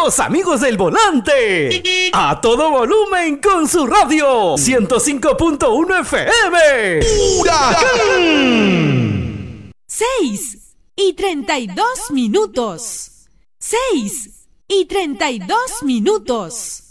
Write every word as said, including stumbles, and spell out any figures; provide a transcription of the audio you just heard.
Los amigos del volante. A todo volumen con su radio. ciento cinco punto uno F M. ¡Huracán! seis y treinta y dos minutos. seis y treinta y dos minutos.